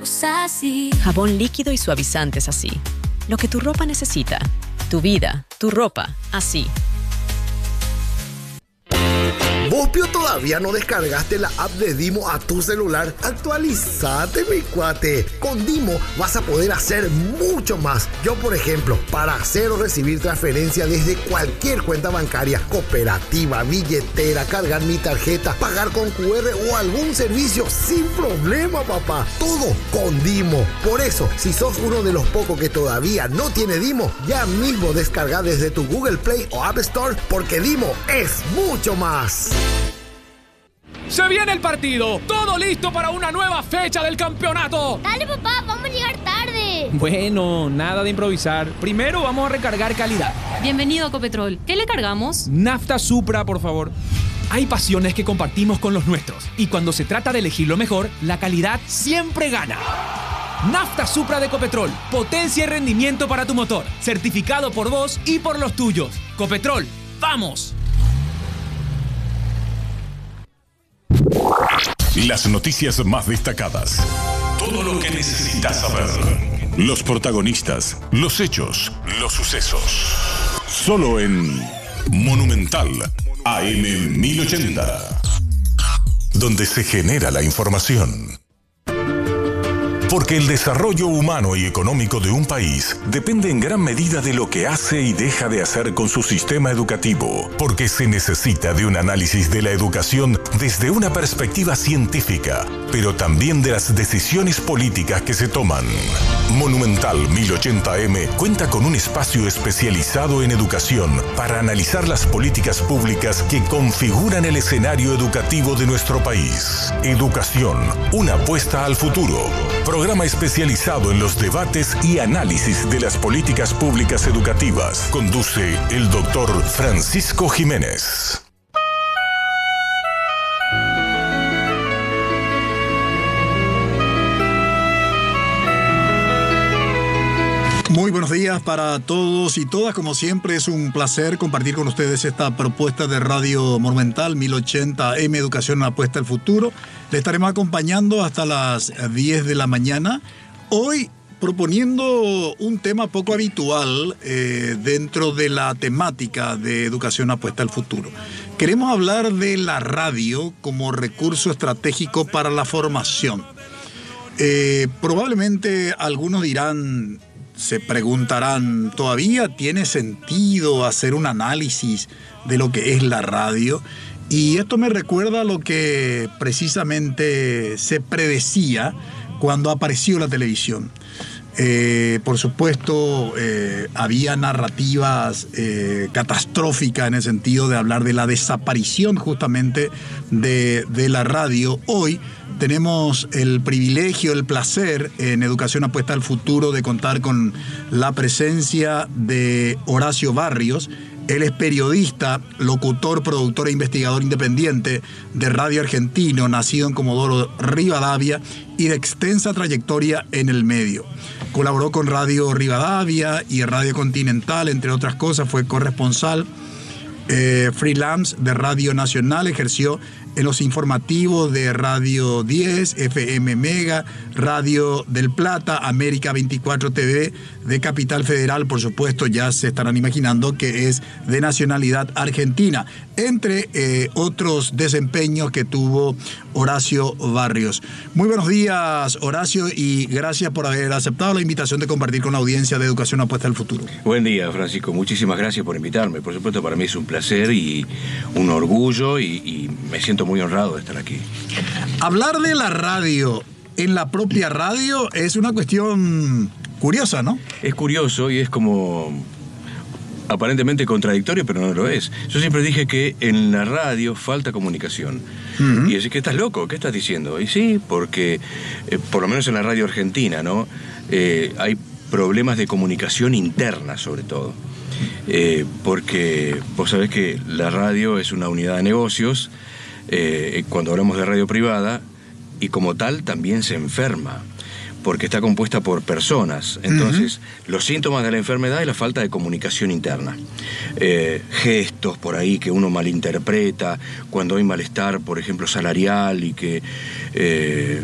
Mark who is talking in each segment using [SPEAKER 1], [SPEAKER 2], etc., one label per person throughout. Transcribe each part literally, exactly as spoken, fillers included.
[SPEAKER 1] Usa así.
[SPEAKER 2] Jabón líquido y suavizantes así. Lo que tu ropa necesita. Tu vida, tu ropa, así.
[SPEAKER 3] ¿Vos, Pio, todavía no descargaste la app de Dimo a tu celular? Actualizate, mi cuate. Con Dimo vas a poder hacer mucho más. Yo, por ejemplo, para hacer o recibir transferencia desde cualquier cuenta bancaria, cooperativa, billetera, cargar mi tarjeta, pagar con cu erre o algún servicio sin problema, papá. Todo con Dimo. Por eso, si sos uno de los pocos que todavía no tiene Dimo, ya mismo descarga desde tu Google Play o App Store, porque Dimo es mucho más.
[SPEAKER 4] ¡Se viene el partido! ¡Todo listo para una nueva fecha del campeonato!
[SPEAKER 5] Dale, papá, vamos a llegar tarde.
[SPEAKER 4] Bueno, nada de improvisar. Primero vamos a recargar calidad.
[SPEAKER 6] Bienvenido a Ecopetrol. ¿Qué le cargamos?
[SPEAKER 4] Nafta Supra, por favor. Hay pasiones que compartimos con los nuestros. Y cuando se trata de elegir lo mejor, la calidad siempre gana. Nafta Supra de Ecopetrol. Potencia y rendimiento para tu motor. Certificado por vos y por los tuyos. Ecopetrol, ¡vamos!
[SPEAKER 7] Las noticias más destacadas. Todo lo que necesitas saber. Los protagonistas, los hechos, los sucesos. Solo en Monumental A M mil ochenta. Donde se genera la información. Porque el desarrollo humano y económico de un país depende en gran medida de lo que hace y deja de hacer con su sistema educativo. Porque se necesita de un análisis de la educación desde una perspectiva científica, pero también de las decisiones políticas que se toman. Monumental mil ochenta eme cuenta con un espacio especializado en educación para analizar las políticas públicas que configuran el escenario educativo de nuestro país. Educación, una apuesta al futuro. Programa especializado en los debates y análisis de las políticas públicas educativas. Conduce el doctor Francisco Jiménez.
[SPEAKER 8] Muy buenos días para todos y todas. Como siempre, es un placer compartir con ustedes esta propuesta de Radio Monumental mil ochenta eme, Educación, una apuesta al futuro. Le estaremos acompañando hasta las diez de la mañana. Hoy proponiendo un tema poco habitual eh, dentro de la temática de Educación, apuesta al futuro. Queremos hablar de la radio como recurso estratégico para la formación. Eh, probablemente algunos dirán... Se preguntarán, ¿todavía tiene sentido hacer un análisis de lo que es la radio? Y esto me recuerda a lo que precisamente se predecía cuando apareció la televisión. Eh, por supuesto, eh, había narrativas eh, catastróficas en el sentido de hablar de la desaparición justamente de, de la radio. Hoy tenemos el privilegio, el placer en Educación Apuesta al Futuro de contar con la presencia de Horacio Barrios. Él es periodista, locutor, productor e investigador independiente de Radio Argentino, nacido en Comodoro Rivadavia y de extensa trayectoria en el medio. Colaboró con Radio Rivadavia y Radio Continental, entre otras cosas, fue corresponsal eh, freelance de Radio Nacional, ejerció en los informativos de Radio diez, F M Mega, Radio del Plata, América veinticuatro T V, de Capital Federal, por supuesto, ya se estarán imaginando que es de nacionalidad argentina, entre eh, otros desempeños que tuvo Horacio Barrios. Muy buenos días, Horacio, y gracias por haber aceptado la invitación de compartir con la audiencia de Educación Apuesta al Futuro.
[SPEAKER 9] Buen día, Francisco. Muchísimas gracias por invitarme. Por supuesto, para mí es un placer y un orgullo y, y me siento muy honrado de estar aquí.
[SPEAKER 8] Hablar de la radio en la propia radio es una cuestión curiosa, ¿no?
[SPEAKER 9] Es curioso y es como aparentemente contradictorio, pero no lo es. Yo siempre dije que en la radio falta comunicación. Uh-huh. Y decís que estás loco, ¿qué estás diciendo? Y sí, porque eh, por lo menos en la radio argentina, ¿no? Eh, hay problemas de comunicación interna, sobre todo. Eh, porque vos sabés que la radio es una unidad de negocios, eh, cuando hablamos de radio privada, y como tal también se enferma, porque está compuesta por personas. Entonces, uh-huh. los síntomas de la enfermedad es la falta de comunicación interna. Eh, gestos por ahí que uno malinterpreta, cuando hay malestar, por ejemplo, salarial, y que eh,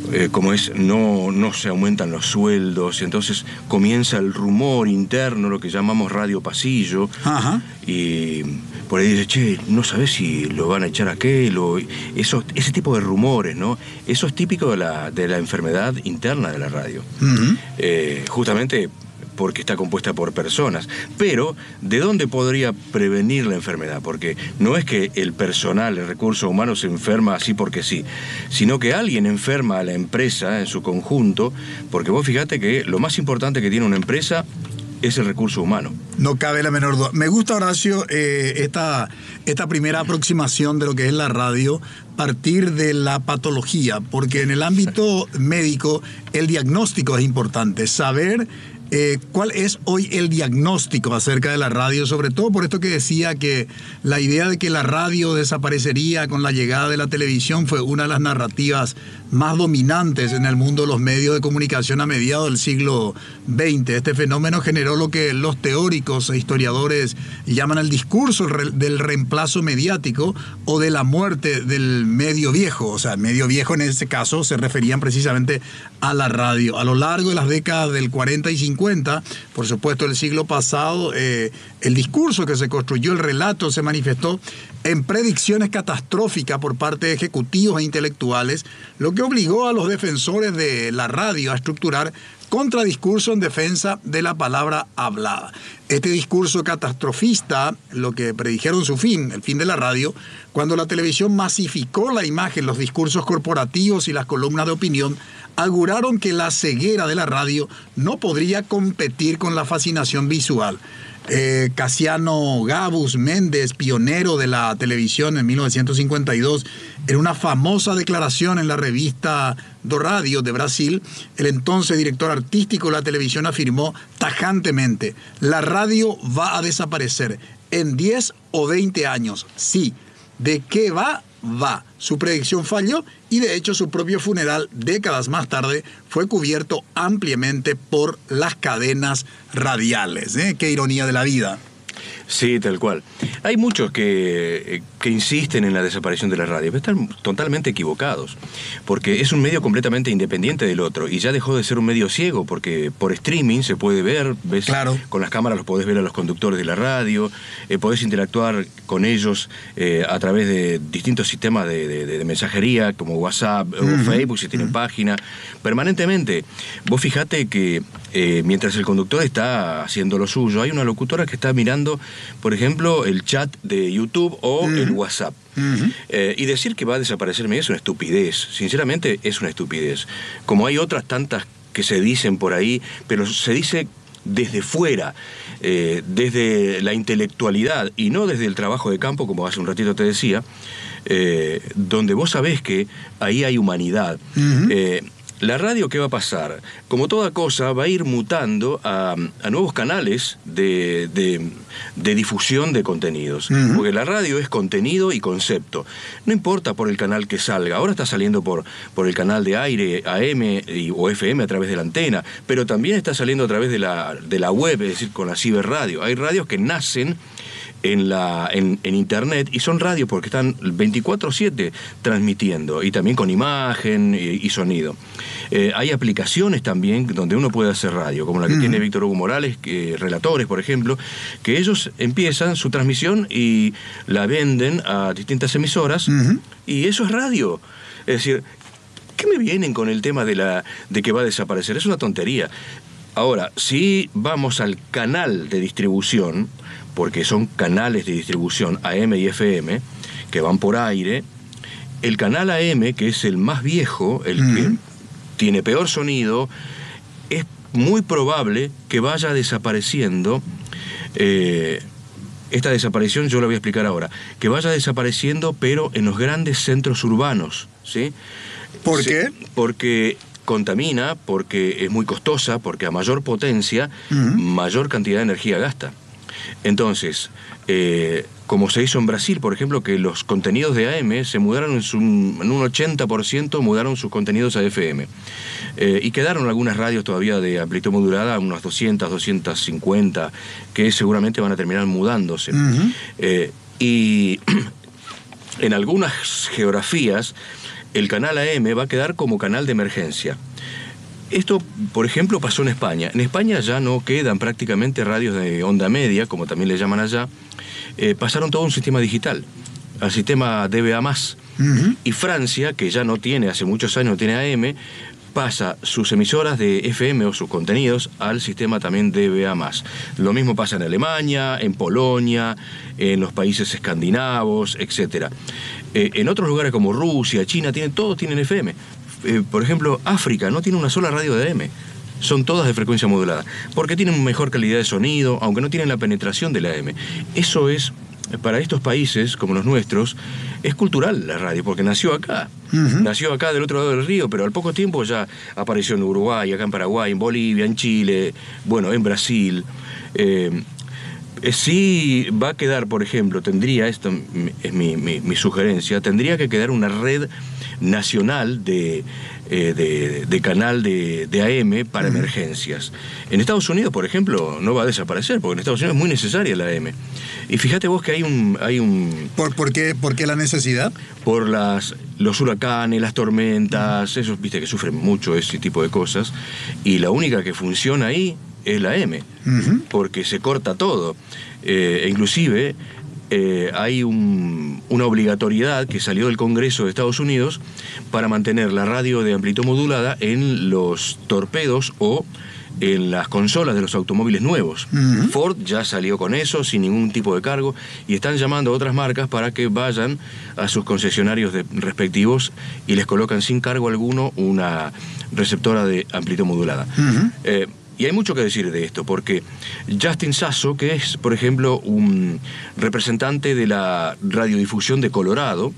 [SPEAKER 9] eh, como es, no, no se aumentan los sueldos, entonces comienza el rumor interno, lo que llamamos radio pasillo. Ajá. Y por ahí dice, che, no sabés si lo van a echar a aquel, o eso, ese tipo de rumores, ¿no? Eso es típico de la, de la enfermedad interna de la radio. Uh-huh. eh, justamente porque está compuesta por personas. Pero, ¿de dónde podría prevenir la enfermedad? Porque no es que el personal, el recurso humano se enferma así porque sí, sino que alguien enferma a la empresa en su conjunto, porque vos fíjate que lo más importante que tiene una empresa es el recurso humano.
[SPEAKER 8] No cabe la menor duda. Me gusta, Horacio, eh, esta, esta primera aproximación de lo que es la radio, partir de la patología, porque en el ámbito médico el diagnóstico es importante, saber Eh, ¿cuál es hoy el diagnóstico acerca de la radio? Sobre todo por esto que decía que la idea de que la radio desaparecería con la llegada de la televisión fue una de las narrativas más dominantes en el mundo de los medios de comunicación a mediados del siglo veinte. Este fenómeno generó lo que los teóricos e historiadores llaman el discurso del reemplazo mediático o de la muerte del medio viejo. O sea, medio viejo en ese caso se referían precisamente a la radio. A lo largo de las décadas del cuarenta y cincuenta, por supuesto el siglo pasado, eh, el discurso que se construyó, el relato se manifestó en predicciones catastróficas por parte de ejecutivos e intelectuales, lo que obligó a los defensores de la radio a estructurar contradiscurso en defensa de la palabra hablada. Este discurso catastrofista, lo que predijeron su fin, el fin de la radio, cuando la televisión masificó la imagen, los discursos corporativos y las columnas de opinión, auguraron que la ceguera de la radio no podría competir con la fascinación visual. Eh, Cassiano Gabus Mendes, pionero de la televisión en mil novecientos cincuenta y dos, en una famosa declaración en la revista do Radio de Brasil, el entonces director artístico de la televisión afirmó tajantemente: la radio va a desaparecer en diez o veinte años. Sí, ¿de qué va? Va. Su predicción falló y de hecho su propio funeral, décadas más tarde, fue cubierto ampliamente por las cadenas radiales. ¿eh? Qué ironía de la vida.
[SPEAKER 9] Sí, tal cual. Hay muchos que, que insisten en la desaparición de la radio, pero están totalmente equivocados, porque es un medio completamente independiente del otro, y ya dejó de ser un medio ciego, porque por streaming se puede ver, ves, claro. Con las cámaras los podés ver a los conductores de la radio, eh, podés interactuar con ellos eh, a través de distintos sistemas de, de, de mensajería, como WhatsApp uh-huh. o Facebook, si tienen uh-huh. página, permanentemente. Vos fijate que eh, mientras el conductor está haciendo lo suyo, hay una locutora que está mirando, por ejemplo, el chat de YouTube o uh-huh. el WhatsApp. Uh-huh. Eh, y decir que va a desaparecer es una estupidez. Sinceramente, es una estupidez. Como hay otras tantas que se dicen por ahí, pero se dice desde fuera, eh, desde la intelectualidad y no desde el trabajo de campo, como hace un ratito te decía, eh, donde vos sabés que ahí hay humanidad. Uh-huh. eh, La radio, ¿qué va a pasar? Como toda cosa, va a ir mutando a, a nuevos canales de, de, de difusión de contenidos. Uh-huh. Porque la radio es contenido y concepto. No importa por el canal que salga. Ahora está saliendo por, por el canal de aire, A M y, o F M a través de la antena, pero también está saliendo a través de la, de la web, es decir, con la ciberradio. Hay radios que nacen en, la, en, en internet y son radios porque están veinticuatro siete transmitiendo, y también con imagen y, y sonido. Eh, hay aplicaciones también donde uno puede hacer radio, como la que uh-huh. tiene Víctor Hugo Morales, que, relatores, por ejemplo, que ellos empiezan su transmisión y la venden a distintas emisoras, uh-huh. y eso es radio. Es decir, ¿qué me vienen con el tema de, la, de que va a desaparecer? Es una tontería. Ahora, si vamos al canal de distribución, porque son canales de distribución A M y F M, que van por aire, el canal A M, que es el más viejo, el uh-huh. que tiene peor sonido, es muy probable que vaya desapareciendo. Eh, esta desaparición yo la voy a explicar ahora, que vaya desapareciendo, pero en los grandes centros urbanos, ¿sí?
[SPEAKER 8] ¿Por
[SPEAKER 9] sí,
[SPEAKER 8] qué?
[SPEAKER 9] Porque contamina, porque es muy costosa, porque a mayor potencia, uh-huh. mayor cantidad de energía gasta. Entonces, eh, como se hizo en Brasil, por ejemplo, que los contenidos de A M se mudaron en, su, en un ochenta por ciento, mudaron sus contenidos a F M. Eh, y quedaron algunas radios todavía de amplitud modulada, unas doscientas, doscientas cincuenta, que seguramente van a terminar mudándose. Uh-huh. Eh, y en algunas geografías, el canal A M va a quedar como canal de emergencia. Esto, por ejemplo, pasó en España. En España ya no quedan prácticamente radios de onda media, como también le llaman allá. Eh, pasaron todo a un sistema digital, al sistema D B A más. Uh-huh. Y Francia, que ya no tiene, hace muchos años no tiene A M, pasa sus emisoras de F M o sus contenidos al sistema también D B A más. Lo mismo pasa en Alemania, en Polonia, en los países escandinavos, etcétera. Eh, en otros lugares como Rusia, China, tienen, todos tienen F M. Eh, por ejemplo, África no tiene una sola radio de A M. Son todas de frecuencia modulada. Porque tienen mejor calidad de sonido, aunque no tienen la penetración de la A M. Eso es, para estos países como los nuestros, es cultural la radio, porque nació acá. Uh-huh. Nació acá del otro lado del río, pero al poco tiempo ya apareció en Uruguay, acá en Paraguay, en Bolivia, en Chile, bueno, en Brasil. Eh, sí va a quedar, por ejemplo, tendría, esto es mi, mi, mi sugerencia, tendría que quedar una red nacional de, eh, de, de canal de, de A M para uh-huh. emergencias. En Estados Unidos, por ejemplo, no va a desaparecer, porque en Estados Unidos es muy necesaria la A M. Y fíjate vos que hay un... Hay un
[SPEAKER 8] ¿Por, por, qué, ¿Por qué la necesidad?
[SPEAKER 9] Por las, los huracanes, las tormentas, uh-huh. esos, viste, que sufren mucho ese tipo de cosas, y la única que funciona ahí es la A M, uh-huh. porque se corta todo. Eh, inclusive... Eh, hay un, una obligatoriedad que salió del Congreso de Estados Unidos para mantener la radio de amplitud modulada en los torpedos o en las consolas de los automóviles nuevos. Uh-huh. Ford ya salió con eso sin ningún tipo de cargo y están llamando a otras marcas para que vayan a sus concesionarios de, respectivos y les colocan sin cargo alguno una receptora de amplitud modulada. Uh-huh. eh, Y hay mucho que decir de esto, porque Justin Sasso, que es, por ejemplo, un representante de la radiodifusión de Colorado,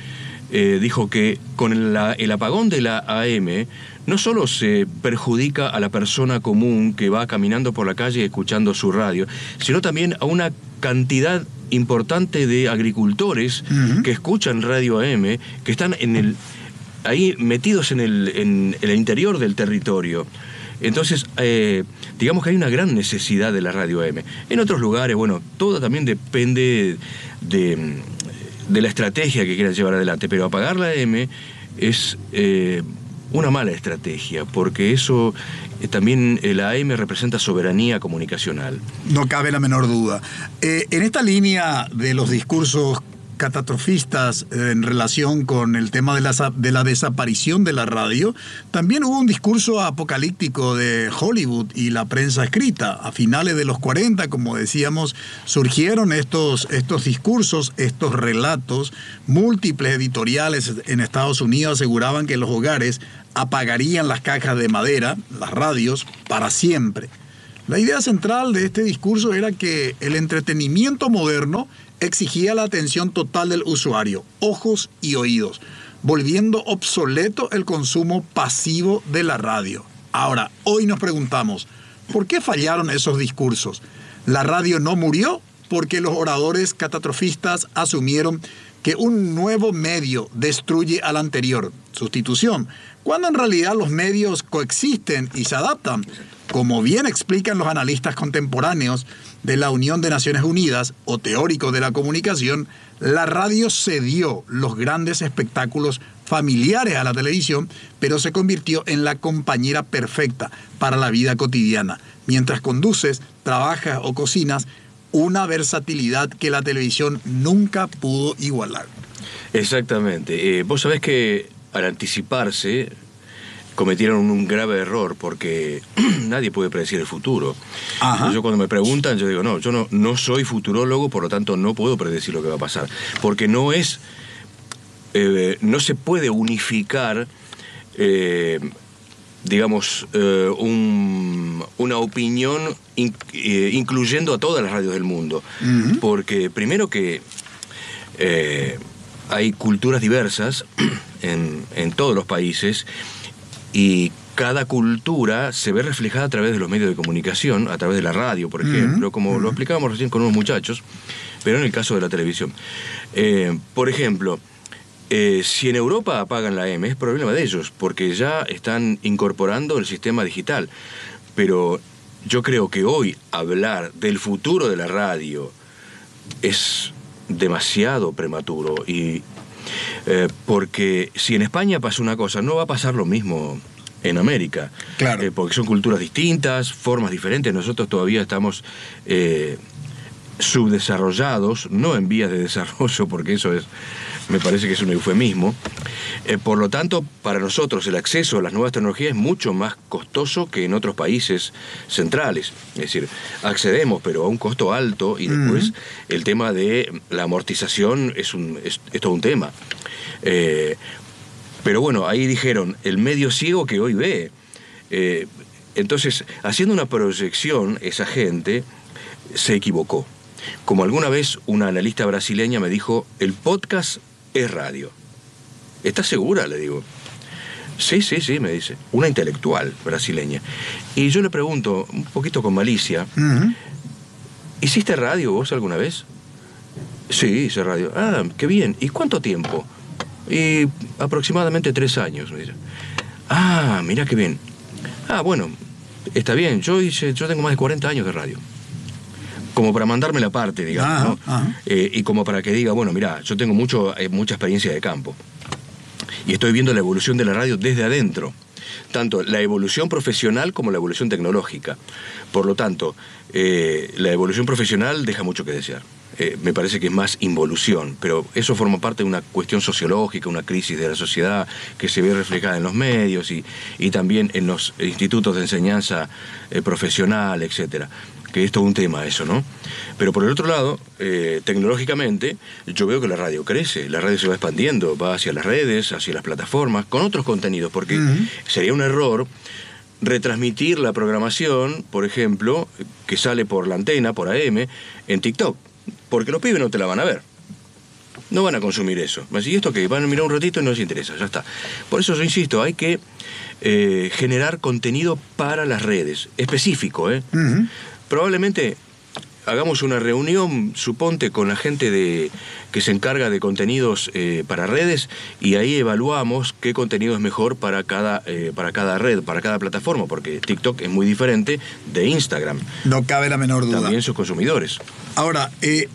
[SPEAKER 9] eh, dijo que con el, el apagón de la A M no solo se perjudica a la persona común que va caminando por la calle escuchando su radio, sino también a una cantidad importante de agricultores uh-huh. que escuchan radio A M, que están en el, ahí metidos en el, en el interior del territorio. Entonces, eh, digamos que hay una gran necesidad de la radio A M. En otros lugares, bueno, todo también depende de, de la estrategia que quieran llevar adelante, pero apagar la A M es eh, una mala estrategia, porque eso eh, también eh, la A M representa soberanía comunicacional.
[SPEAKER 8] No cabe la menor duda. Eh, en esta línea de los discursos catastrofistas en relación con el tema de la, de la desaparición de la radio, también hubo un discurso apocalíptico de Hollywood y la prensa escrita. A finales de los cuarenta, como decíamos, surgieron estos, estos discursos, estos relatos. Múltiples editoriales en Estados Unidos aseguraban que los hogares apagarían las cajas de madera, las radios, para siempre. La idea central de este discurso era que el entretenimiento moderno exigía la atención total del usuario, ojos y oídos, volviendo obsoleto el consumo pasivo de la radio. Ahora, hoy nos preguntamos, ¿por qué fallaron esos discursos? ¿La radio no murió? Porque los oradores catastrofistas asumieron que un nuevo medio destruye al anterior, sustitución, cuando en realidad los medios coexisten y se adaptan. Como bien explican los analistas contemporáneos de la Unión de Naciones Unidas o teóricos de la comunicación, la radio cedió los grandes espectáculos familiares a la televisión, pero se convirtió en la compañera perfecta para la vida cotidiana. Mientras conduces, trabajas o cocinas, una versatilidad que la televisión nunca pudo igualar.
[SPEAKER 9] Exactamente. Eh, vos sabés que al anticiparse cometieron un grave error, porque nadie puede predecir el futuro. Ajá. Yo cuando me preguntan, yo digo, no, yo no, no soy futurólogo, por lo tanto no puedo predecir lo que va a pasar, porque no es, eh, no se puede unificar, eh, digamos, eh, un, una opinión in, eh, incluyendo a todas las radios del mundo, uh-huh. porque primero que eh, hay culturas diversas en, en todos los países, y cada cultura se ve reflejada a través de los medios de comunicación, a través de la radio, por ejemplo, uh-huh. como uh-huh. lo explicábamos recién con unos muchachos, pero en el caso de la televisión. Eh, por ejemplo, eh, si en Europa apagan la A M, es problema de ellos, porque ya están incorporando el sistema digital. Pero yo creo que hoy hablar del futuro de la radio es demasiado prematuro, y Eh, porque si en España pasa una cosa, no va a pasar lo mismo en América.
[SPEAKER 8] Claro.
[SPEAKER 9] Eh, porque son culturas distintas, formas diferentes. Nosotros todavía estamos eh, subdesarrollados, no en vías de desarrollo, porque eso es, me parece que es un eufemismo. Eh, por lo tanto, para nosotros el acceso a las nuevas tecnologías es mucho más costoso que en otros países centrales. Es decir, accedemos, pero a un costo alto, y después uh-huh. el tema de la amortización es, un, es, es todo un tema. Eh, pero bueno, ahí dijeron, el medio ciego que hoy ve. Eh, entonces, haciendo una proyección, esa gente se equivocó. Como alguna vez una analista brasileña me dijo, el podcast es radio. ¿Estás segura?, le digo. Sí, sí, sí, me dice. Una intelectual brasileña. Y yo le pregunto, un poquito con malicia, uh-huh. ¿hiciste radio vos alguna vez? Sí, hice radio. Ah, qué bien. ¿Y cuánto tiempo? Y aproximadamente tres años, me dice. Ah, mira qué bien. Ah, bueno, está bien. Yo hice, yo tengo más de cuarenta años de radio. Como para mandarme la parte, digamos,
[SPEAKER 8] ajá,
[SPEAKER 9] ¿no? Ajá. Eh, y como para que diga, bueno, mira, yo tengo mucho, eh, mucha experiencia de campo. Y estoy viendo la evolución de la radio desde adentro. Tanto la evolución profesional como la evolución tecnológica. Por lo tanto, eh, la evolución profesional deja mucho que desear. Eh, me parece que es más involución, pero eso forma parte de una cuestión sociológica, una crisis de la sociedad que se ve reflejada en los medios y, y también en los institutos de enseñanza eh, profesional, etcétera. Que es todo un tema eso, ¿no? Pero por el otro lado, eh, tecnológicamente, yo veo que la radio crece, la radio se va expandiendo, va hacia las redes, hacia las plataformas, con otros contenidos, porque uh-huh. sería un error retransmitir la programación, por ejemplo, que sale por la antena, por A M, en TikTok, porque los pibes no te la van a ver. No van a consumir eso. ¿Y esto qué? Van a mirar un ratito y no les interesa, ya está. Por eso yo insisto, hay que eh, generar contenido para las redes, específico, ¿eh? Uh-huh. Probablemente hagamos una reunión, suponte, con la gente de, que se encarga de contenidos eh, para redes, y ahí evaluamos qué contenido es mejor para cada, eh, para cada red, para cada plataforma, porque TikTok es muy diferente de Instagram.
[SPEAKER 8] No cabe la menor duda.
[SPEAKER 9] También sus consumidores.
[SPEAKER 8] Ahora, eh,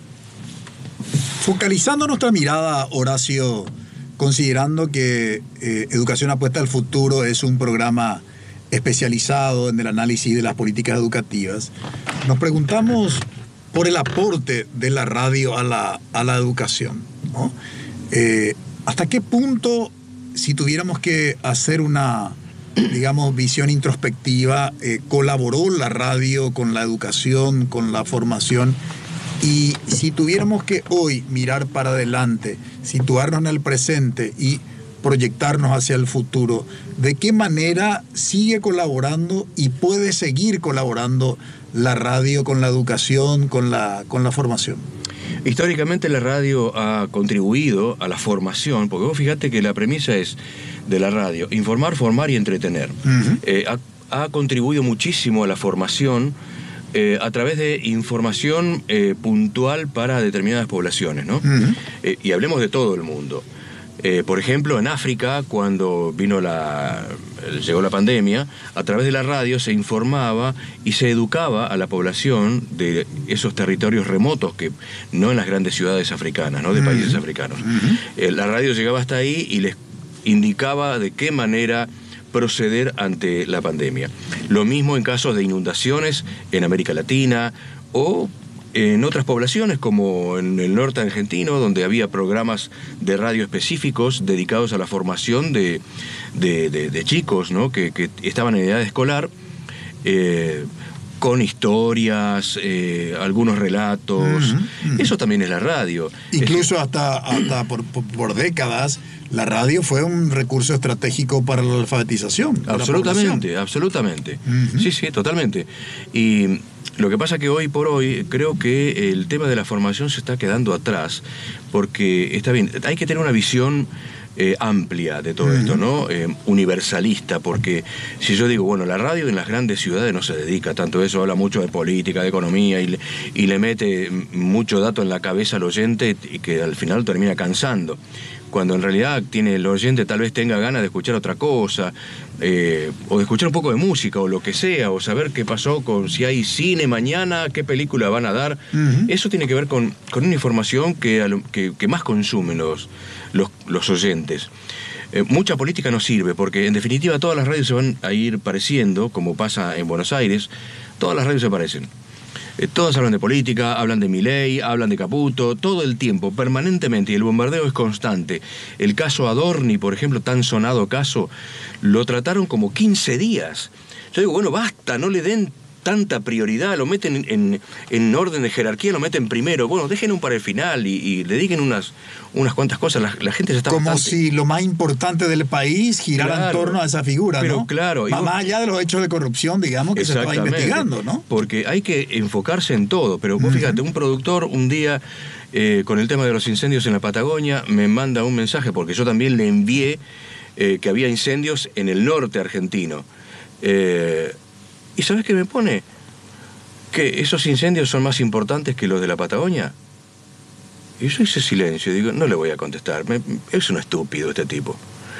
[SPEAKER 8] focalizando nuestra mirada, Horacio, considerando que eh, Educación Apuesta al Futuro es un programa especializado en el análisis de las políticas educativas, nos preguntamos por el aporte de la radio a la, a la educación, ¿no? Eh, ¿Hasta qué punto, si tuviéramos que hacer una, digamos, visión introspectiva, eh, colaboró la radio con la educación, con la formación? Y si tuviéramos que hoy mirar para adelante, situarnos en el presente y proyectarnos hacia el futuro, ¿de qué manera sigue colaborando y puede seguir colaborando la radio con la educación, con la, con la formación?
[SPEAKER 9] Históricamente la radio ha contribuido a la formación, porque vos fíjate que la premisa es de la radio, informar, formar y entretener. Uh-huh. Eh, ha, ha contribuido muchísimo a la formación eh, a través de información eh, puntual para determinadas poblaciones, ¿no? Uh-huh. Eh, y hablemos de todo el mundo. Eh, por ejemplo, en África, cuando vino la, llegó la pandemia, a través de la radio se informaba y se educaba a la población de esos territorios remotos, que no en las grandes ciudades africanas, ¿no? De uh-huh. países africanos. Uh-huh. Eh, la radio llegaba hasta ahí y les indicaba de qué manera proceder ante la pandemia. Lo mismo en casos de inundaciones en América Latina o en otras poblaciones, como en el norte argentino, donde había programas de radio específicos dedicados a la formación de, de, de, de chicos, ¿no? que, que estaban en edad escolar, eh, con historias, eh, algunos relatos. Uh-huh, uh-huh. Eso también es la radio.
[SPEAKER 8] Incluso
[SPEAKER 9] es...
[SPEAKER 8] hasta, hasta por, por, por décadas, la radio fue un recurso estratégico para la alfabetización.
[SPEAKER 9] Absolutamente, absolutamente. Uh-huh. Sí, sí, totalmente. Y lo que pasa que hoy por hoy creo que el tema de la formación se está quedando atrás, porque está bien, hay que tener una visión eh, amplia de todo uh-huh. esto, ¿no? Eh, universalista, porque si yo digo, bueno, la radio en las grandes ciudades no se dedica tanto a eso, habla mucho de política, de economía, y le, y le mete mucho dato en la cabeza al oyente y que al final termina cansando. cuando en realidad tiene el oyente tal vez tenga ganas de escuchar otra cosa, eh, o de escuchar un poco de música o lo que sea, o saber qué pasó con si hay cine mañana, qué película van a dar. Uh-huh. Eso tiene que ver con, con una información que, que, que más consumen los, los, los oyentes. Eh, mucha política no sirve, porque en definitiva todas las radios se van a ir pareciendo, como pasa en Buenos Aires, todas las radios se parecen. Eh, todas hablan de política, hablan de Milei, hablan de Caputo, todo el tiempo, permanentemente, y el bombardeo es constante. El caso Adorni, por ejemplo, tan sonado caso, lo trataron como quince días. Yo digo, bueno, basta, no le den tanta prioridad, lo meten en, en orden de jerarquía, lo meten primero. Bueno, dejen un para el final y, y le digan unas, unas cuantas cosas. La, la gente se está
[SPEAKER 8] como
[SPEAKER 9] bastante...
[SPEAKER 8] si lo más importante del país girara claro, en torno a esa figura,
[SPEAKER 9] pero
[SPEAKER 8] ¿no?
[SPEAKER 9] Claro.
[SPEAKER 8] Más, más allá de los hechos de corrupción, digamos, que se estaba investigando, ¿no?
[SPEAKER 9] Porque hay que enfocarse en todo. Pero vos uh-huh. fíjate, un productor un día, eh, con el tema de los incendios en la Patagonia, me manda un mensaje, porque yo también le envié eh, que había incendios en el norte argentino. Eh... ¿Y sabes qué me pone? ¿Que esos incendios son más importantes que los de la Patagonia? Y yo hice silencio, digo, no le voy a contestar, me, es un estúpido este tipo.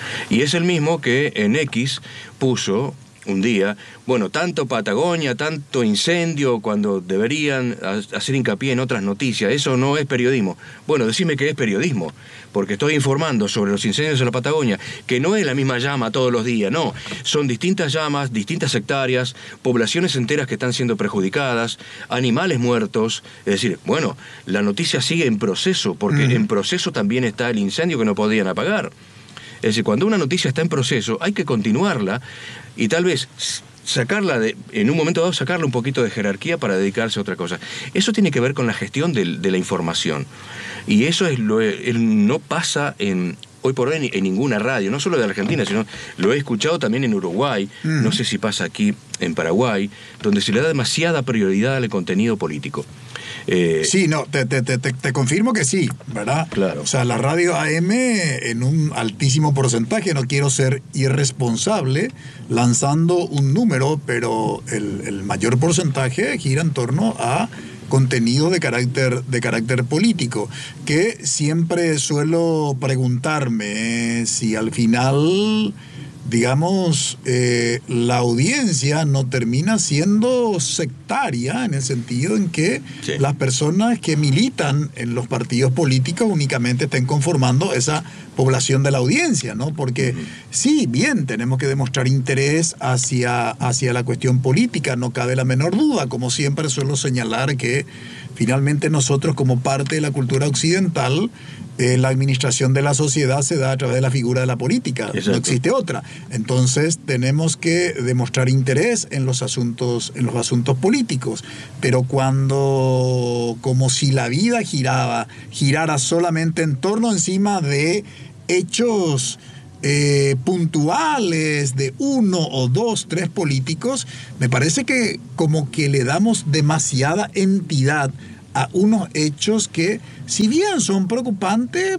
[SPEAKER 9] Y es el mismo que en X puso un día, bueno, tanto Patagonia, tanto incendio, cuando deberían hacer hincapié en otras noticias, eso no es periodismo. Bueno, decime que es periodismo, porque estoy informando sobre los incendios en la Patagonia, que no es la misma llama todos los días, no, son distintas llamas, distintas hectáreas, poblaciones enteras que están siendo perjudicadas, animales muertos, es decir, bueno, la noticia sigue en proceso, porque uh-huh. en proceso también está el incendio que no podían apagar. Es decir, cuando una noticia está en proceso, hay que continuarla y tal vez sacarla, de, en un momento dado, sacarle un poquito de jerarquía para dedicarse a otra cosa. Eso tiene que ver con la gestión de, de la información. Y eso es lo el, no pasa en... hoy por hoy en, en ninguna radio, no solo de Argentina, sino lo he escuchado también en Uruguay, mm. no sé si pasa aquí en Paraguay, donde se le da demasiada prioridad al contenido político.
[SPEAKER 8] Eh, sí, no, te, te, te, te confirmo que sí, ¿verdad?
[SPEAKER 9] Claro.
[SPEAKER 8] O sea, la radio A M en un altísimo porcentaje, no quiero ser irresponsable lanzando un número, pero el, el mayor porcentaje gira en torno a contenido de carácter, de carácter político, que siempre suelo preguntarme si al final, digamos, eh, la audiencia no termina siendo sectaria, en el sentido en que sí. las personas que militan en los partidos políticos únicamente estén conformando esa población de la audiencia, ¿no? Porque uh-huh. sí, bien, tenemos que demostrar interés hacia, hacia la cuestión política, no cabe la menor duda, como siempre suelo señalar que finalmente nosotros, como parte de la cultura occidental, eh, la administración de la sociedad se da a través de la figura de la política. Exacto. No existe otra. Entonces tenemos que demostrar interés en los asuntos, en los asuntos políticos. Pero cuando, como si la vida giraba, girara solamente en torno encima de hechos eh, puntuales de uno o dos, tres políticos, me parece que como que le damos demasiada entidad a unos hechos que, si bien son preocupantes,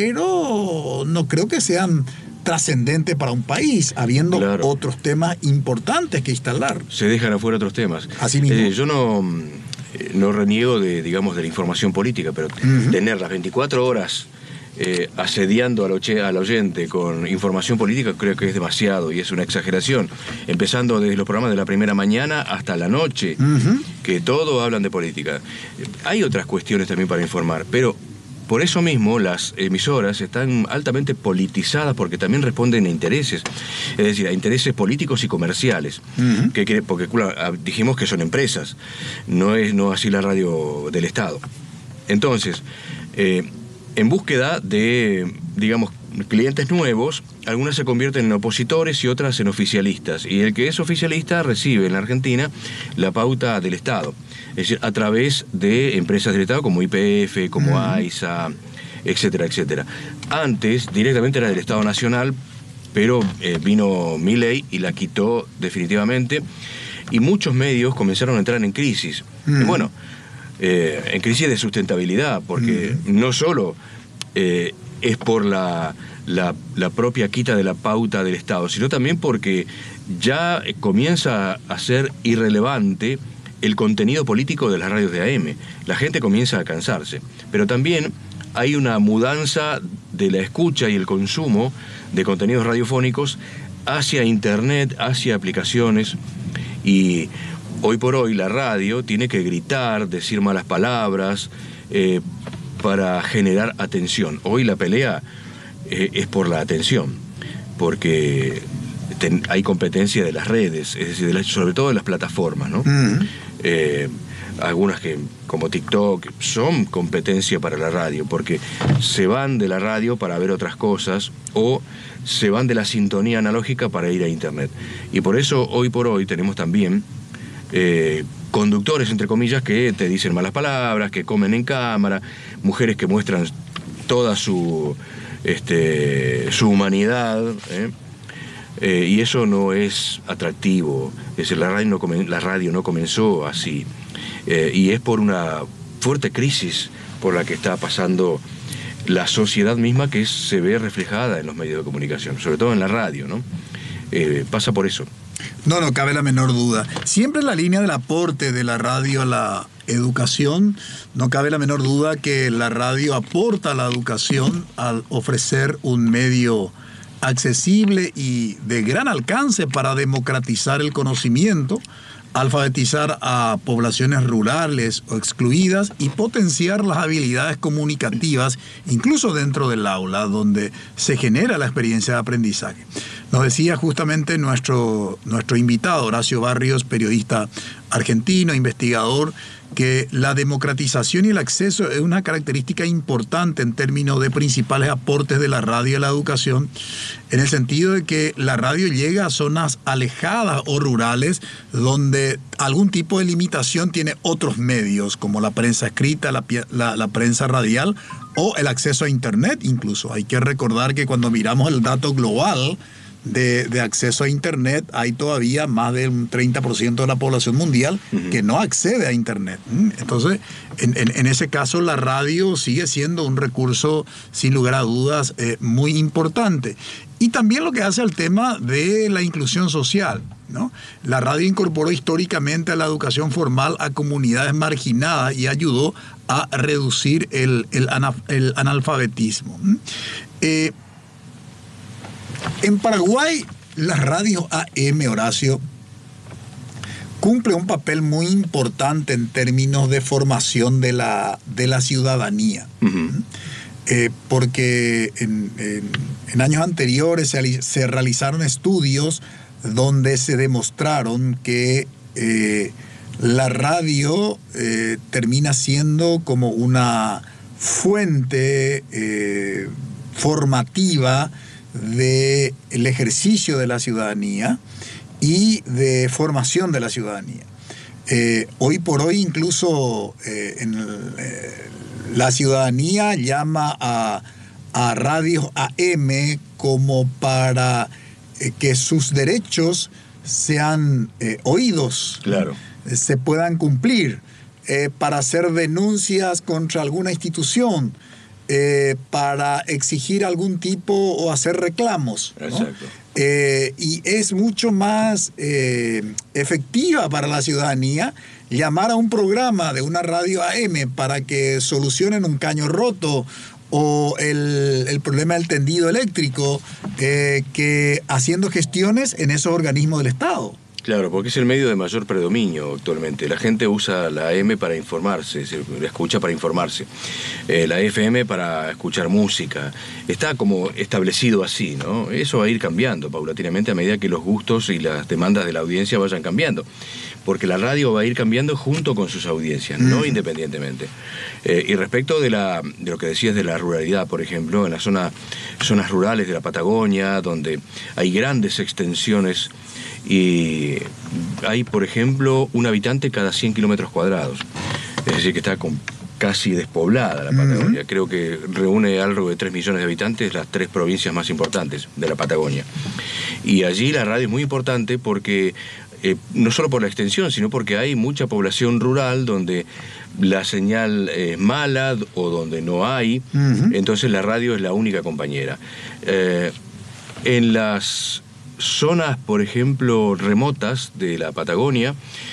[SPEAKER 8] pero no creo que sean trascendentes para un país, habiendo claro. otros temas importantes que instalar.
[SPEAKER 9] Se dejan afuera otros temas.
[SPEAKER 8] Así mismo.
[SPEAKER 9] Eh, yo no, no reniego de, digamos, de la información política, pero uh-huh. tener las veinticuatro horas Eh, asediando al, oche, al oyente con información política creo que es demasiado y es una exageración, empezando desde los programas de la primera mañana hasta la noche, uh-huh. que todo hablan de política. Hay otras cuestiones también para informar, pero por eso mismo las emisoras están altamente politizadas, porque también responden a intereses, es decir, a intereses políticos y comerciales, uh-huh. que, porque claro, dijimos que son empresas, no es no así la radio del Estado. Entonces, eh, en búsqueda de, digamos, clientes nuevos, algunas se convierten en opositores y otras en oficialistas. Y el que es oficialista recibe en la Argentina la pauta del Estado. Es decir, a través de empresas del Estado como Y P F, como uh-huh. AISA, etcétera, etcétera. Antes, directamente era del Estado Nacional, pero eh, vino Milei y la quitó definitivamente. Y muchos medios comenzaron a entrar en crisis. Uh-huh. Y bueno, Eh, en crisis de sustentabilidad, porque uh-huh. no solo eh, es por la, la, la propia quita de la pauta del Estado, sino también porque ya comienza a ser irrelevante el contenido político de las radios de A M. La gente comienza a cansarse, pero también hay una mudanza de la escucha y el consumo de contenidos radiofónicos hacia internet, hacia aplicaciones. Y hoy por hoy la radio tiene que gritar, decir malas palabras, eh, para generar atención. Hoy la pelea eh, es por la atención, porque ten, hay competencia de las redes, es decir, de la, sobre todo de las plataformas, ¿no? Uh-huh. Eh, algunas que, como TikTok, son competencia para la radio, porque se van de la radio para ver otras cosas, o se van de la sintonía analógica para ir a internet. Y por eso, hoy por hoy, tenemos también eh, conductores, entre comillas, que te dicen malas palabras, que comen en cámara, mujeres que muestran toda su, este, su humanidad, ¿eh? Eh, y eso no es atractivo. Es decir, la radio no, comen, la radio no comenzó así. Eh, y es por una fuerte crisis por la que está pasando la sociedad misma, que se ve reflejada en los medios de comunicación, sobre todo en la radio, ¿no? Eh, pasa por eso.
[SPEAKER 8] No, no cabe la menor duda. Siempre en la línea del aporte de la radio a la educación, no cabe la menor duda que la radio aporta a la educación al ofrecer un medio accesible y de gran alcance para democratizar el conocimiento, alfabetizar a poblaciones rurales o excluidas y potenciar las habilidades comunicativas, incluso dentro del aula, donde se genera la experiencia de aprendizaje. Nos decía justamente nuestro, nuestro invitado, Horacio Barrios, periodista argentino, investigador, que la democratización y el acceso es una característica importante en términos de principales aportes de la radio a la educación, en el sentido de que la radio llega a zonas alejadas o rurales donde algún tipo de limitación tiene otros medios, como la prensa escrita, la, la, la prensa radial o el acceso a internet incluso. Hay que recordar que cuando miramos el dato global De, de acceso a internet, hay todavía más del treinta por ciento de la población mundial uh-huh. que no accede a internet. Entonces, en, en, en ese caso, la radio sigue siendo un recurso, sin lugar a dudas, eh, muy importante. Y también lo que hace al tema de la inclusión social, ¿no? La radio incorporó históricamente a la educación formal a comunidades marginadas y ayudó a reducir el, el, ana, el analfabetismo. Eh, En Paraguay, la radio A M, Horacio, cumple un papel muy importante en términos de formación de la, de la ciudadanía. Uh-huh. eh, porque en, en, en años anteriores se, se realizaron estudios donde se demostraron que eh, la radio eh, termina siendo como una fuente eh, formativa del ejercicio de la ciudadanía y de formación de la ciudadanía. Eh, hoy por hoy incluso eh, en el, eh, la ciudadanía llama a, a radios A M como para eh, que sus derechos sean eh, oídos,
[SPEAKER 9] claro.
[SPEAKER 8] eh, se puedan cumplir, eh, para hacer denuncias contra alguna institución, Eh, para exigir algún tipo o hacer reclamos, ¿no?
[SPEAKER 9] Exacto.
[SPEAKER 8] Eh, y es mucho más eh, efectiva para la ciudadanía llamar a un programa de una radio A M para que solucionen un caño roto o el, el problema del tendido eléctrico, eh, que haciendo gestiones en esos organismos del Estado.
[SPEAKER 9] Claro, porque es el medio de mayor predominio actualmente. La gente usa la A M para informarse, la escucha para informarse, eh, la F M para escuchar música. Está como establecido así, ¿no? Eso va a ir cambiando paulatinamente a medida que los gustos y las demandas de la audiencia vayan cambiando. Porque la radio va a ir cambiando junto con sus audiencias, no independientemente. Eh, y respecto de, la, de lo que decías de la ruralidad, por ejemplo, en las zona, zonas rurales de la Patagonia, donde hay grandes extensiones y hay, por ejemplo, un habitante cada cien kilómetros cuadrados. Es decir, que está con, casi despoblada la Patagonia. Uh-huh. Creo que reúne algo de tres millones de habitantes, las tres provincias más importantes de la Patagonia. Y allí la radio es muy importante porque, eh, no solo por la extensión, sino porque hay mucha población rural donde la señal es mala o donde no hay. Uh-huh. Entonces la radio es la única compañera. Eh, en las zonas, por ejemplo, remotas de la Patagonia,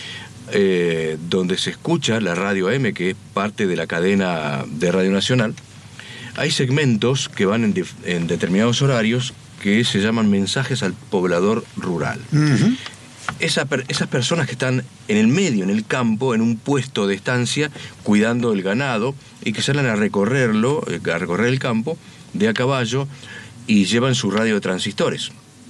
[SPEAKER 9] eh, donde se escucha la radio A M, que es parte de la cadena de Radio Nacional, hay segmentos que van en, de, en determinados horarios que se llaman mensajes al poblador rural. Uh-huh. Esa, esas personas que están en el medio, en el campo, en un puesto de estancia, cuidando el ganado, y que salen a recorrerlo, a recorrer el campo de a caballo, y llevan su radio de transistores.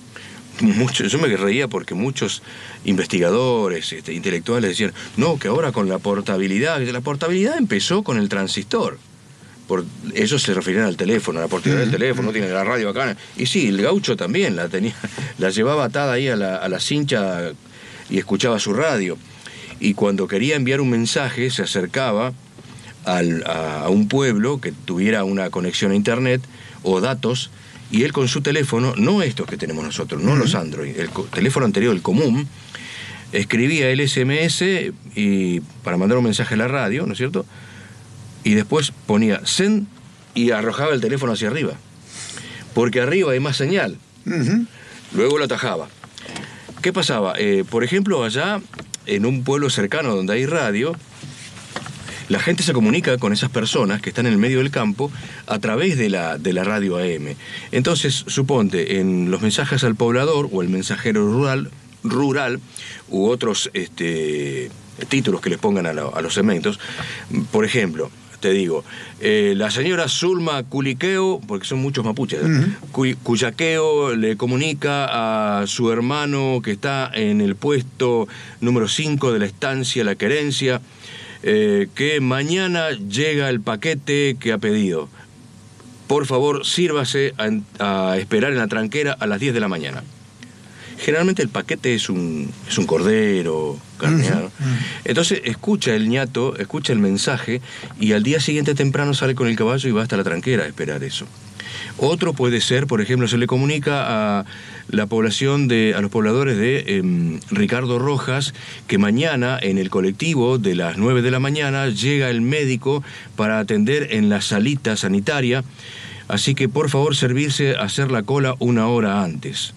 [SPEAKER 9] Mucho, yo me reía porque muchos investigadores, este, intelectuales decían, no, que ahora con la portabilidad, la portabilidad empezó con el transistor. Por, ellos se referían al teléfono, a la portabilidad del teléfono, no tiene la radio acá. Y sí, el gaucho también la tenía, la llevaba atada ahí a la, a la cincha y escuchaba su radio. Y cuando quería enviar un mensaje, se acercaba al, a, a un pueblo que tuviera una conexión a internet o datos, y él con su teléfono, no estos que tenemos nosotros, no uh-huh. los Android, el teléfono anterior, el común, escribía el S M S y, para mandar un mensaje a la radio, ¿no es cierto?, y después ponía send y arrojaba el teléfono hacia arriba, porque arriba hay más señal. Uh-huh. Luego lo atajaba. ¿Qué pasaba? Eh, por ejemplo, allá, en un pueblo cercano donde hay radio, la gente se comunica con esas personas que están en el medio del campo a través de la, de la radio A M. Entonces, suponte, en los mensajes al poblador o el mensajero rural, rural u otros este, títulos que les pongan a, lo, a los segmentos, por ejemplo, te digo, eh, la señora Zulma Culiqueo, porque son muchos mapuches, uh-huh. Cuyaqueo le comunica a su hermano que está en el puesto número cinco de la estancia La Querencia, eh, que mañana llega el paquete que ha pedido. Por favor, sírvase a, a esperar en la tranquera a las diez de la mañana. Generalmente el paquete es un, es un cordero carneado. Uh-huh. Entonces escucha el ñato, escucha el mensaje, y al día siguiente temprano sale con el caballo y va hasta la tranquera a esperar eso. Otro puede ser, por ejemplo, se le comunica a la población, de, a los pobladores de eh, Ricardo Rojas, que mañana en el colectivo de las nueve de la mañana llega el médico para atender en la salita sanitaria, así que por favor servirse a hacer la cola una hora antes.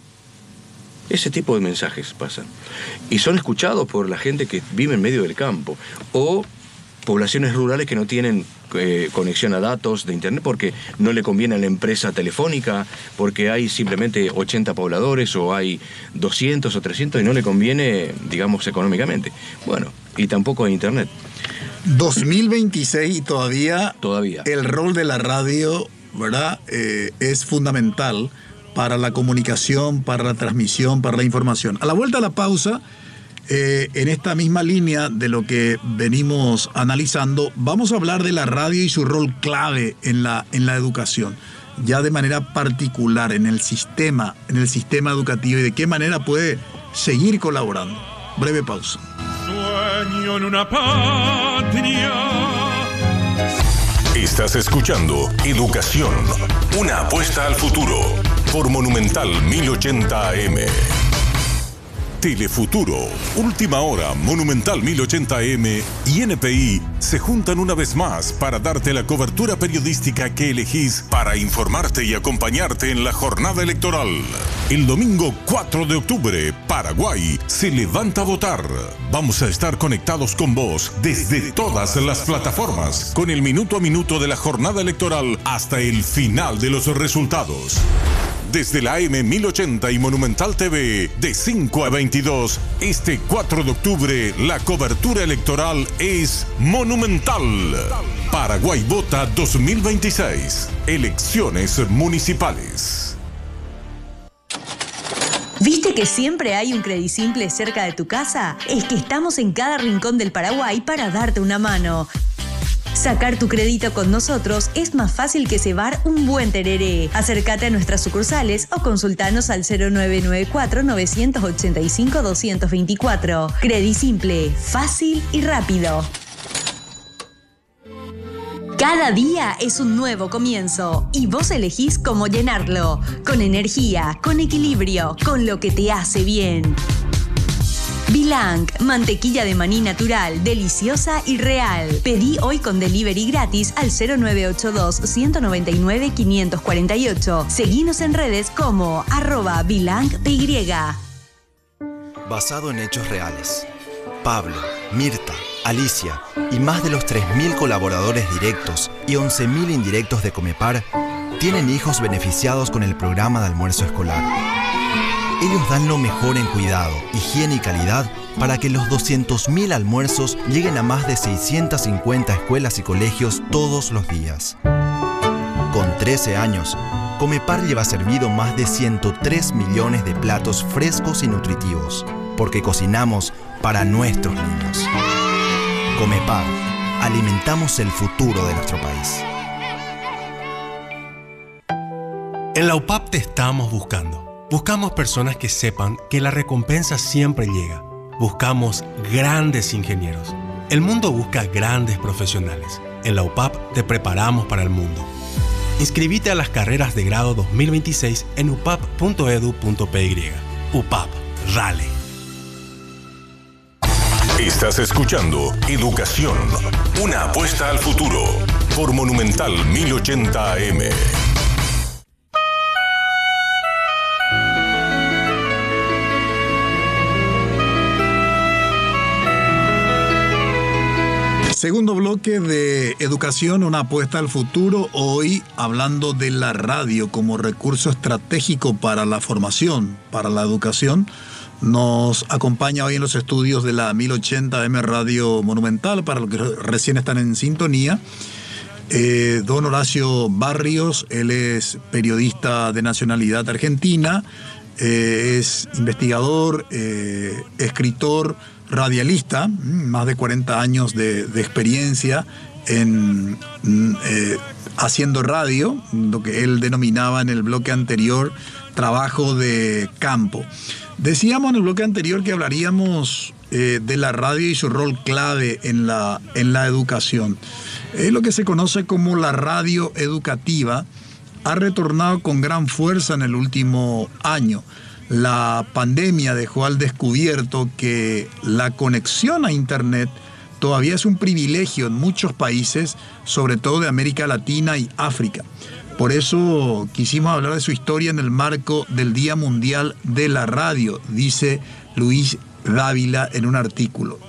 [SPEAKER 9] Ese tipo de mensajes pasan. Y son escuchados por la gente que vive en medio del campo. O poblaciones rurales que no tienen eh, conexión a datos de internet porque no le conviene a la empresa telefónica, porque hay simplemente ochenta pobladores o hay doscientos o trescientos y no le conviene, digamos, económicamente. Bueno, y tampoco hay internet.
[SPEAKER 8] dos mil veintiséis y todavía,
[SPEAKER 9] todavía
[SPEAKER 8] el rol de la radio, ¿verdad?, eh, es fundamental para la comunicación, para la transmisión, para la información. A la vuelta a la pausa, eh, en esta misma línea de lo que venimos analizando, vamos a hablar de la radio y su rol clave en la, en la educación, ya de manera particular en el sistema, en el sistema educativo, y de qué manera puede seguir colaborando. Breve pausa.
[SPEAKER 1] Sueño en una patria.
[SPEAKER 7] Estás escuchando Educación, una apuesta al futuro, por Monumental mil ochenta A M. Telefuturo, Última Hora, Monumental mil ochenta A M y N P I se juntan una vez más para darte la cobertura periodística que elegís para informarte y acompañarte en la jornada electoral. El domingo cuatro de octubre, Paraguay se levanta a votar. Vamos a estar conectados con vos desde todas las plataformas, con el minuto a minuto de la jornada electoral hasta el final de los resultados. Desde la A M mil ochenta y Monumental T V, de cinco a veintidós, este cuatro de octubre, la cobertura electoral es monumental. Paraguay Vota dos mil veintiséis, elecciones municipales.
[SPEAKER 10] ¿Viste que siempre hay un Credisimple cerca de tu casa? Es que estamos en cada rincón del Paraguay para darte una mano. Sacar tu crédito con nosotros es más fácil que cebar un buen tereré. Acércate a nuestras sucursales o consultanos al cero nueve nueve cuatro, nueve ocho cinco, dos dos cuatro. Credisimple, fácil y rápido. Cada día es un nuevo comienzo y vos elegís cómo llenarlo. Con energía, con equilibrio, con lo que te hace bien. Bilang, mantequilla de maní natural, deliciosa y real. Pedí hoy con delivery gratis al cero nueve ocho dos, uno nueve nueve, cinco cuatro ocho. Seguinos en redes como arroba Bilang P Y.
[SPEAKER 11] Basado en hechos reales. Pablo, Mirta, Alicia y más de los tres mil colaboradores directos y once mil indirectos de Comepar tienen hijos beneficiados con el programa de almuerzo escolar. Ellos dan lo mejor en cuidado, higiene y calidad para que los doscientos mil almuerzos lleguen a más de seiscientas cincuenta escuelas y colegios todos los días. Con trece años, Comepar lleva servido más de ciento tres millones de platos frescos y nutritivos, porque cocinamos para nuestros niños. Comepar, alimentamos el futuro de nuestro país.
[SPEAKER 12] En la U P A P te estamos buscando. Buscamos personas que sepan que la recompensa siempre llega. Buscamos grandes ingenieros. El mundo busca grandes profesionales. En la U P A P te preparamos para el mundo. Inscribite a las carreras de grado dos mil veintiséis en u p a p punto e d u punto p y. U P A P, Rale.
[SPEAKER 7] Estás escuchando Educación, una apuesta al futuro, por Monumental mil ochenta A M.
[SPEAKER 8] Segundo bloque de Educación, una apuesta al futuro. Hoy hablando de la radio como recurso estratégico para la formación, para la educación. Nos acompaña hoy en los estudios de la mil ochenta A M Radio Monumental, para los que recién están en sintonía, eh, don Horacio Barrios. Él es periodista de nacionalidad argentina, eh, es investigador, eh, escritor, radialista, más de cuarenta años de, de experiencia en eh, haciendo radio, lo que él denominaba en el bloque anterior trabajo de campo. Decíamos en el bloque anterior que hablaríamos eh, de la radio y su rol clave en la, en la educación. Es lo que se conoce como la radio educativa. Ha retornado con gran fuerza en el último año. La pandemia dejó al descubierto que la conexión a Internet todavía es un privilegio en muchos países, sobre todo de América Latina y África. Por eso quisimos hablar de su historia en el marco del Día Mundial de la Radio, dice Luis Dávila en un artículo.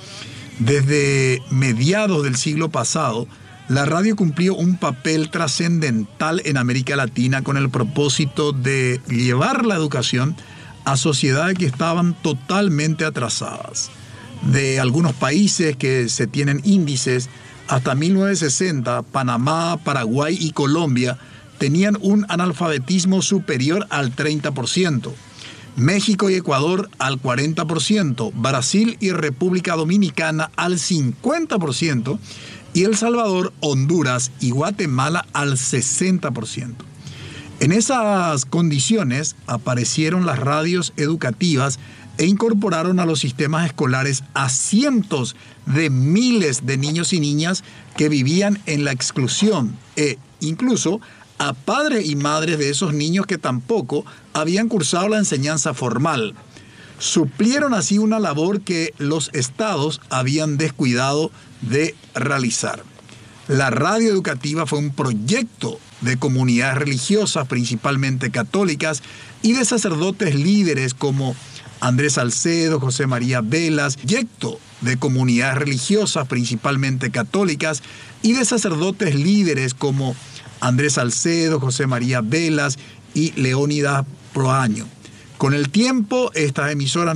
[SPEAKER 8] Desde mediados del siglo pasado, la radio cumplió un papel trascendental en América Latina con el propósito de llevar la educación a sociedades que estaban totalmente atrasadas. De algunos países que se tienen índices, hasta mil novecientos sesenta, Panamá, Paraguay y Colombia tenían un analfabetismo superior al treinta por ciento. México y Ecuador al cuarenta por ciento, Brasil y República Dominicana al cincuenta por ciento y El Salvador, Honduras y Guatemala al sesenta por ciento. En esas condiciones aparecieron las radios educativas e incorporaron a los sistemas escolares a cientos de miles de niños y niñas que vivían en la exclusión e incluso a padres y madres de esos niños que tampoco habían cursado la enseñanza formal. Suplieron así una labor que los estados habían descuidado de realizar. La radio educativa fue un proyecto de comunidades religiosas, principalmente católicas, y de sacerdotes líderes como Andrés Salcedo, José María Velas, proyecto de comunidades religiosas, principalmente católicas, y de sacerdotes líderes como Andrés Salcedo, José María Velas y Leónidas Proaño. Con el tiempo, estas emisoras